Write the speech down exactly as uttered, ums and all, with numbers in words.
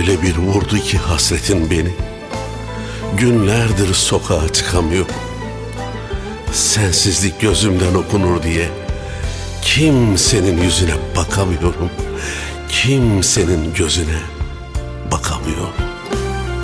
Öyle bir vurdu ki hasretin beni. Günlerdir sokağa çıkamıyorum. Sensizlik gözümden okunur diye kimsenin yüzüne bakamıyorum. Kimsenin gözüne bakamıyorum.